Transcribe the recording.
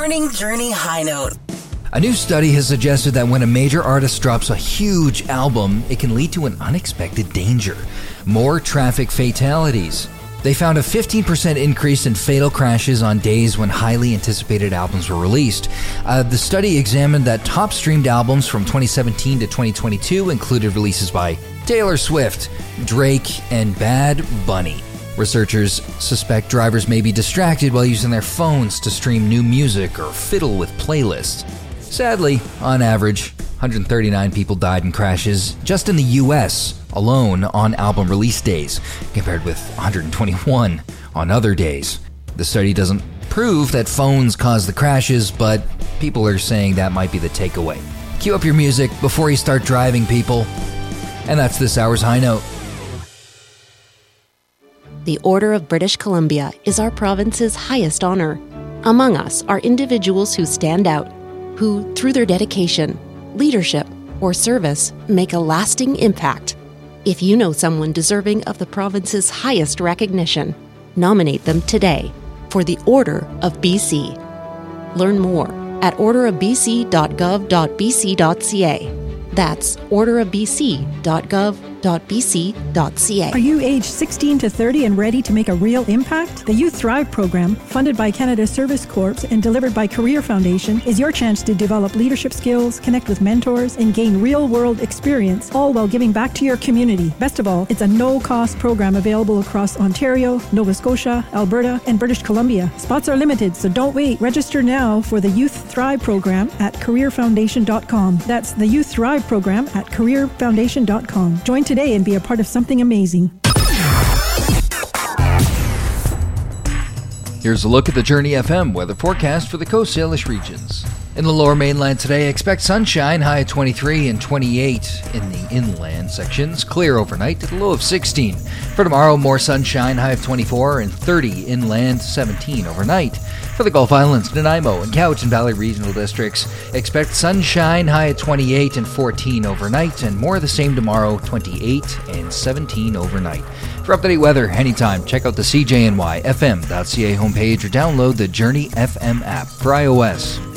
Morning Journey High Note. A new study has suggested that when a major artist drops a huge album, it can lead to an unexpected danger. More traffic fatalities. They found a 15% increase in fatal crashes on days when highly anticipated albums were released. The study examined that top streamed albums from 2017 to 2022 included releases by Taylor Swift, Drake, and Bad Bunny. Researchers suspect drivers may be distracted while using their phones to stream new music or fiddle with playlists. Sadly, on average, 139 people died in crashes just in the U.S. alone on album release days, compared with 121 on other days. The study doesn't prove that phones cause the crashes, but people are saying that might be the takeaway. Cue up your music before you start driving, people. And that's this hour's High Note. The Order of British Columbia is our province's highest honor. Among us are individuals who stand out, who, through their dedication, leadership, or service, make a lasting impact. If you know someone deserving of the province's highest recognition, nominate them today for the Order of BC. Learn more at orderofbc.gov.bc.ca. That's orderofbc.gov.bc.ca. Are you age 16 to 30 and ready to make a real impact? The Youth Thrive program, funded by Canada Service Corps and delivered by Career Foundation, is your chance to develop leadership skills, connect with mentors, and gain real-world experience, all while giving back to your community. Best of all, it's a no-cost program available across Ontario, Nova Scotia, Alberta, and British Columbia. Spots are limited, so don't wait. Register now for the Youth Thrive program at careerfoundation.com. That's the Youth Thrive program at careerfoundation.com. Join today and be a part of something amazing. Here's a look at the Journey FM weather forecast for the Coast Salish regions. In the Lower Mainland today, expect sunshine, high at 23 and 28 in the inland sections. Clear overnight at a low of 16. For tomorrow, more sunshine, high of 24 and 30 inland, 17 overnight. For the Gulf Islands, Nanaimo and Cowichan Valley regional districts, expect sunshine, high at 28 and 14 overnight, and more of the same tomorrow, 28 and 17 overnight. For up-to-date weather anytime, check out the CJNYFM.ca homepage or download the Journey FM app for iOS.